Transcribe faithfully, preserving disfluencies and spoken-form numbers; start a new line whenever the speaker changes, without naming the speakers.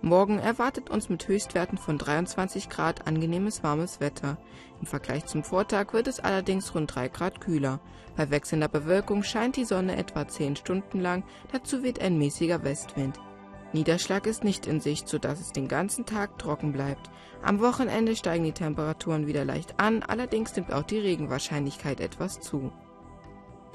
Morgen erwartet uns mit Höchstwerten von dreiundzwanzig Grad angenehmes warmes Wetter. Im Vergleich zum Vortag wird es allerdings rund drei Grad kühler. Bei wechselnder Bewölkung scheint die Sonne etwa zehn Stunden lang, dazu weht ein mäßiger Westwind. Niederschlag ist nicht in Sicht, sodass es den ganzen Tag trocken bleibt. Am Wochenende steigen die Temperaturen wieder leicht an, allerdings nimmt auch die Regenwahrscheinlichkeit etwas zu.